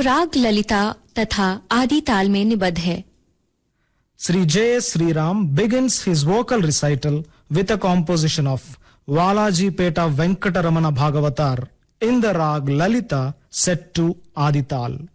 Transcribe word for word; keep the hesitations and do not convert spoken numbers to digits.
जो राग ललिता तथा आदि ताल में निबद्ध है। Sri J. Sriram begins his vocal recital with a composition of Valaji Peta Venkataramana Bhagavatar in the rag Lalita set to Adital.